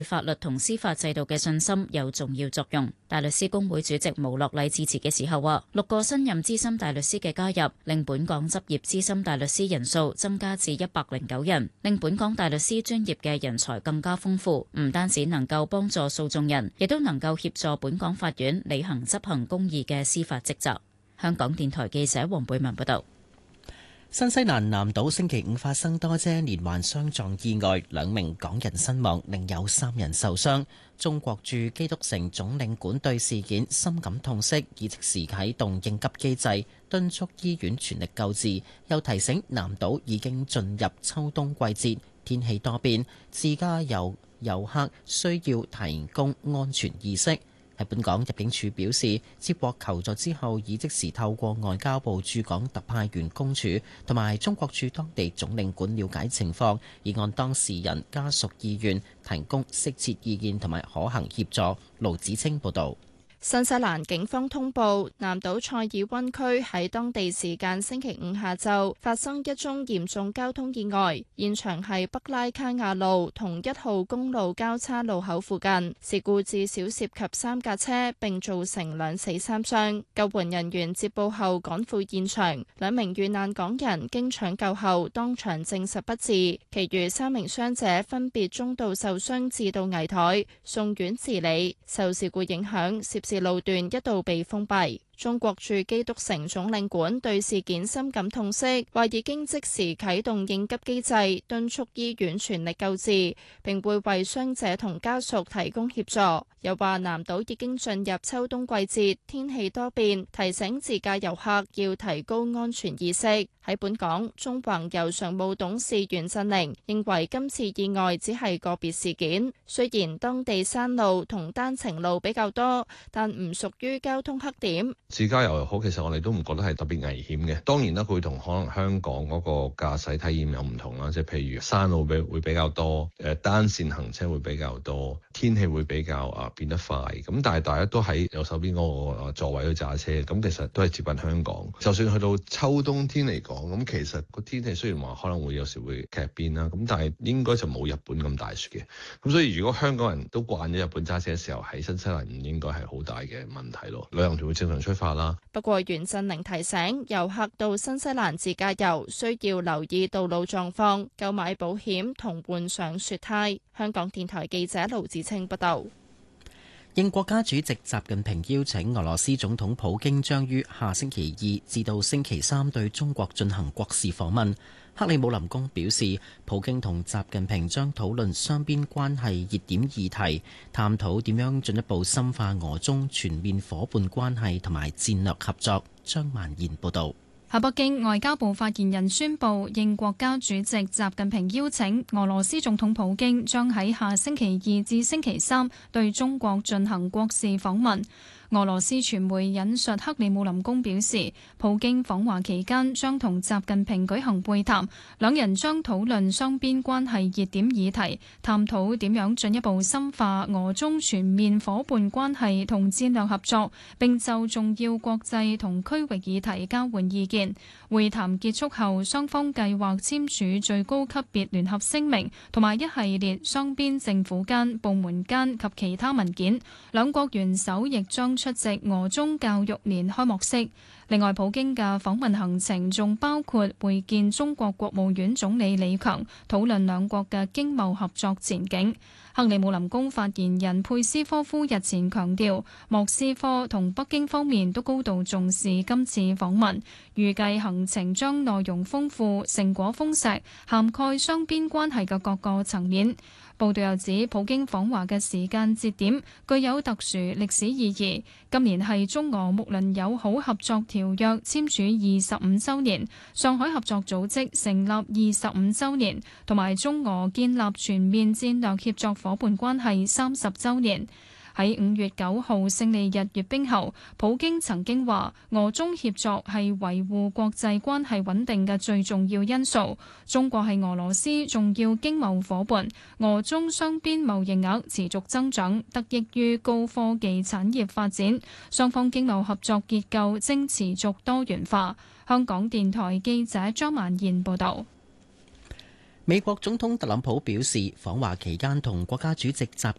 法律同司法制度嘅信心有重要作用。大律師公會主席毛樂禮致辭嘅時候話，6個新任資深大律師嘅加入，令本港執業資深大律師人數增加至109人，令本港大律師專業嘅人才更加豐富，唔單止能夠幫助訴訟人，亦都能夠協助本港法院履行執行公義嘅司法職責。香港電台記者黃貝文報道。 新西蘭南島星期五發生多車連環相撞意外，2名港人身亡，另有3人受傷。中國駐基督城總領館對事件深感痛惜，已即時啟動應急機制，敦促醫院全力救治，又提醒南島已經進入秋冬季節，天氣多變，自駕遊客需要提供安全意識。喺本港入境處表示，接獲求助之後，已即時透過外交部駐港特派員公署同埋中國駐當地總領館了解情況，以按當事人家屬意願提供適切意見同埋可行協助。盧子清報導。 新西蘭警方通報，南島塞爾溫區喺當地時間星期五下晝發生一宗嚴重交通意外，現場係北拉卡亞路同1號公路交叉路口附近。事故至少涉及3架車，並造成2死3傷。救援人員接報後趕赴現場，2名遇難港人經搶救後當場證實不治，其餘3名傷者分別中度受傷至到危殆，送院治理。受事故影響，涉事路段一度被封閉。中國駐基督城總領館對事件深感痛惜，話已經即時啟動應急機制，敦促醫院全力救治，並會為傷者同家屬提供協助。又話南島已經進入秋冬季節，天氣多變，提醒自駕遊客要提高安全意識。喺本港，中橫遊常務董事袁振寧認為今次意外只係個別事件，雖然當地山路同單程路比較多，但唔屬於交通黑點。 自駕遊又好，其實我哋都唔覺得係特別危險嘅。當然啦，佢同可能香港嗰個駕駛體驗有唔同啦，即係譬如山路會比較多，單線行車會比較多，天氣會比較變得快。咁但係大家都喺右手邊嗰個座位去揸車，咁其實都係接近香港。就算去到秋冬天嚟講，咁其實個天氣雖然話可能會有時會劇變啦，咁但係應該就冇日本咁大雪嘅。咁所以如果香港人都慣咗日本揸車嘅時候，喺新西蘭唔應該係好大嘅問題咯。旅行團會正常出發啦。 不過袁振寧提醒遊客到新西蘭自駕遊需要留意道路狀況，購買保險同換上雪胎。香港電台記者盧子清報道。 應國家主席習近平邀請，俄羅斯總統普京將於下星期2至到星期3對中國進行國事訪問。克里姆林宮表示，普京同習近平將討論雙邊關係熱點議題，探討點樣進一步深化俄中全面伙伴關係同埋戰略合作。張曼燕報導。 喺北京，外交部發言人宣布，應國家主席習近平邀請，俄羅斯總統普京將喺下星期2至星期3對中國進行國事訪問。俄羅斯傳媒引述克里姆林宮表示，普京訪華期間將同習近平舉行會談，兩人將討論雙邊關係熱點議題，探討點樣進一步深化俄中全面伙伴關係同戰略合作，並就重要國際同區域議題交換意見。會談結束後，雙方計劃簽署最高級別聯合聲明同埋一系列雙邊政府間、部門間及其他文件。兩國元首亦將出席俄中教育年開幕式。另外，普京嘅訪問行程仲包括會見中國國務院總理李強，討論兩國嘅經貿合作前景。克里姆林宮發言人佩斯科夫日前強調，莫斯科同北京方面都高度重視今次訪問，預計行程將內容豐富、成果豐碩，涵蓋雙邊關係嘅各個層面。報道又指，普京訪華嘅時間節點具有特殊歷史意義。今年係中俄睦鄰友好合作條約簽署25週年，上海合作組織成立25週年，同埋中俄建立全面戰略協作伙伴關係30週年。喺5月9號勝利日閱兵後，普京曾經話俄中協作係維護國際關係穩定嘅最重要因素。中國係俄羅斯重要經貿夥伴，俄中雙邊貿易額持續增長，得益於高科技產業發展。雙方經貿合作結構正持續多元化。香港電台記者張曼燕報導。 美國總統特朗普表示，訪華期間同國家主席習